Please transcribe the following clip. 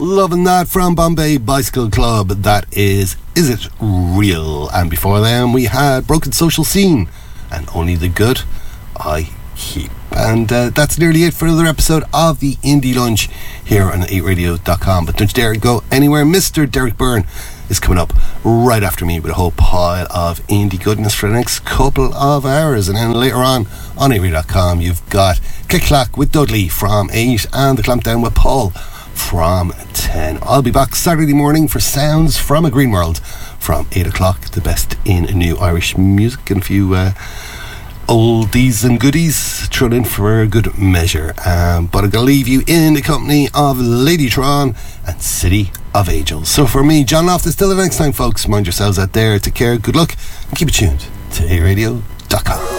Loving that from Bombay Bicycle Club. That is It Real? And before them we had Broken Social Scene and Only the Good I Keep. And that's nearly it for another episode of the Indie Lunch here on 8radio.com. But don't you dare go anywhere. Mr. Derek Byrne is coming up right after me with a whole pile of indie goodness for the next couple of hours. And then later on 8radio.com you've got Click Clack with Dudley from 8 and The Clampdown with Paul from 10. I'll be back Saturday morning for Sounds from a Green World from 8 o'clock. The best in new Irish music and a few oldies and goodies thrown in for a good measure. But I'm going to leave you in the company of Ladytron and City of Angels. So for me, John Loftus, till the next time, folks, mind yourselves out there, take care, good luck, and keep it tuned to airadio.com.